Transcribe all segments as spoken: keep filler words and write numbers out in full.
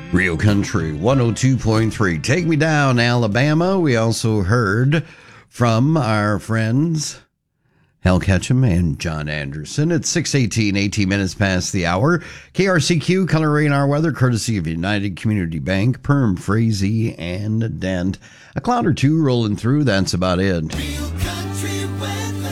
Real Country one oh two point three. Take Me Down, Alabama. We also heard from our friends Hal Ketchum and John Anderson at six eighteen, eighteen minutes past the hour. K R C Q, color rain, our weather, courtesy of United Community Bank, Perm, Frazee, and Dent. A cloud or two rolling through, that's about it. Real country weather.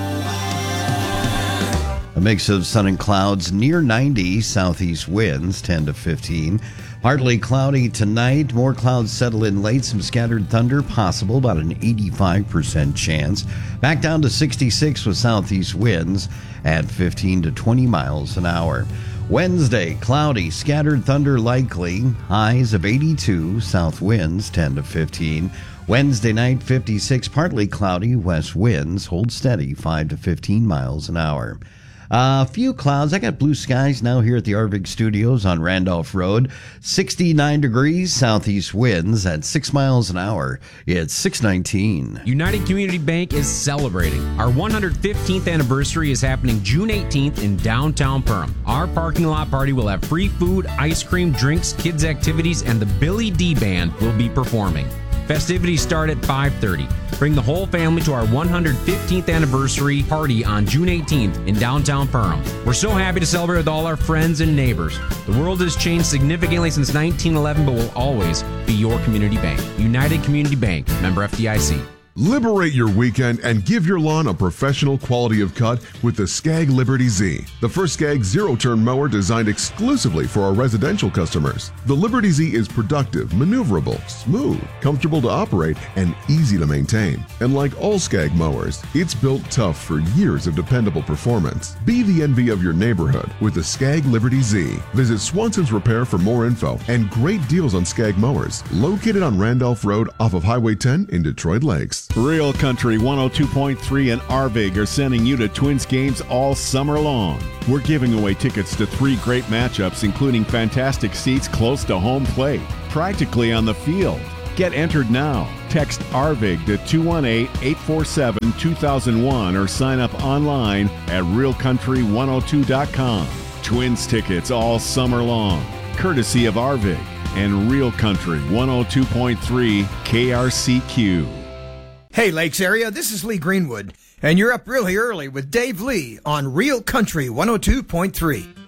A mix of sun and clouds, near ninety, southeast winds, ten to fifteen. Partly cloudy tonight. More clouds settle in late. Some scattered thunder possible, about an eighty-five percent chance. Back down to sixty-six with southeast winds at fifteen to twenty miles an hour. Wednesday, cloudy, scattered thunder likely. Highs of eighty-two, south winds ten to fifteen. Wednesday night, fifty-six, partly cloudy. West winds hold steady, five to fifteen miles an hour. A uh, few clouds. I got blue skies now here at the Arvig Studios on Randolph Road. sixty-nine degrees, southeast winds at six miles an hour. It's six nineteen. United Community Bank is celebrating. Our one hundred fifteenth anniversary is happening June eighteenth in downtown Perham. Our parking lot party will have free food, ice cream, drinks, kids' activities, and the Billy D Band will be performing. Festivities start at five thirty. Bring the whole family to our one hundred fifteenth anniversary party on June eighteenth in downtown Perham. We're so happy to celebrate with all our friends and neighbors. The world has changed significantly since nineteen eleven, but will always be your community bank. United Community Bank, member F D I C. Liberate your weekend and give your lawn a professional quality of cut with the Skag Liberty Z, the first Skag zero-turn mower designed exclusively for our residential customers. The Liberty Z is productive, maneuverable, smooth, comfortable to operate, and easy to maintain. And like all Skag mowers, it's built tough for years of dependable performance. Be the envy of your neighborhood with the Skag Liberty Z. Visit Swanson's Repair for more info and great deals on Skag mowers, located on Randolph Road off of Highway ten in Detroit Lakes. Real Country one oh two point three and Arvig are sending you to Twins games all summer long. We're giving away tickets to three great matchups, including fantastic seats close to home plate, practically on the field. Get entered now. Text Arvig to two one eight, eight four seven, two thousand one or sign up online at real country one oh two dot com. Twins tickets all summer long, courtesy of Arvig and Real Country one oh two point three K R C Q. Hey, Lakes area, this is Lee Greenwood, and you're up really early with Dave Lee on Real Country one oh two point three.